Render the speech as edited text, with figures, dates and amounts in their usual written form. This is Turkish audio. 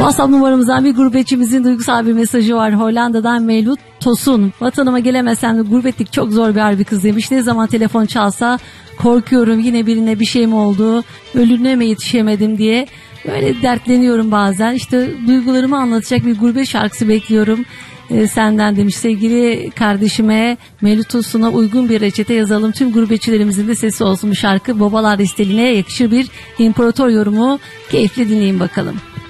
WhatsApp numaramızdan bir gurbetçimizin duygusal bir mesajı var. Hollanda'dan Mevlut Tosun. Vatanıma gelemesem de gurbetlik çok zor bir harbi kız demiş. Ne zaman telefon çalsa korkuyorum, yine birine bir şey mi oldu, ölümüne mi yetişemedim diye böyle dertleniyorum bazen. İşte duygularımı anlatacak bir gurbet şarkısı bekliyorum senden demiş. Sevgili kardeşime Mevlut Tosun'a uygun bir reçete yazalım. Tüm gurbetçilerimizin de sesi olsun bu şarkı. Babalar listeliğine yakışır bir imparator yorumu. Keyifli dinleyin bakalım.